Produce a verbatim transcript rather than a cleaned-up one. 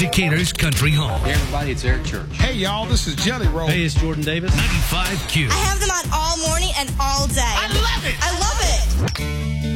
Decatur's country home. Hey, everybody, it's Eric Church. Hey, y'all, this is Jelly Roll. Hey, it's Jordan Davis. ninety-five Q. I have them on all morning and all day.